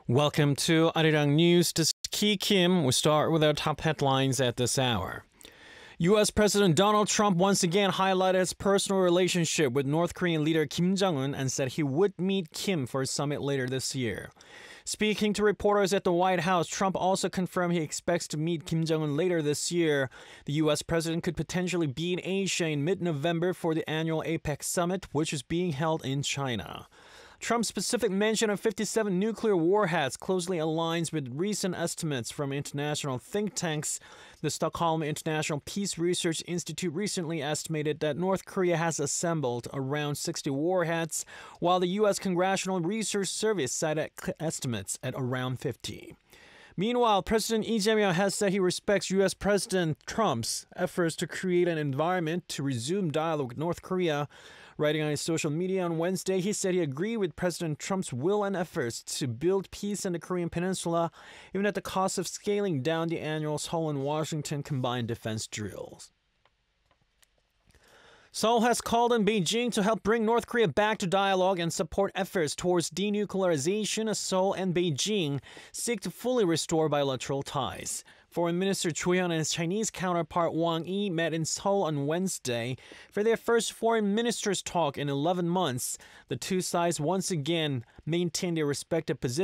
Welcome to Arirang News. This is Ki Kim. We start with our top headlines at this hour. U.S. President Donald Trump once again highlighted his personal relationship with North Korean leader Kim Jong-un and said he would meet Kim for a summit later this year. Speaking to reporters at the White House, Trump also confirmed he expects to meet Kim Jong-un later this year. The U.S. president could potentially be in Asia in mid-November for the annual APEC summit, which is being held in China. Trump's specific mention of 57 nuclear warheads closely aligns with recent estimates from international think tanks. The Stockholm International Peace Research Institute recently estimated that North Korea has assembled around 60 warheads, while the U.S. Congressional Research Service cited estimates at around 50. Meanwhile, President Lee Jae-myung has said he respects U.S. President Trump's efforts to create an environment to resume dialogue with North Korea. Writing on his social media on Wednesday, he said he agreed with President Trump's will and efforts to build peace in the Korean Peninsula, even at the cost of scaling down the annual Seoul and Washington combined defense drills. Seoul has called on Beijing to help bring North Korea back to dialogue and support efforts towards denuclearization as Seoul and Beijing seek to fully restore bilateral ties. Foreign Minister Cho Hyun and his Chinese counterpart Wang Yi met in Seoul on Wednesday for their first foreign ministers' talk in 11 months. The two sides once again maintained their respective positions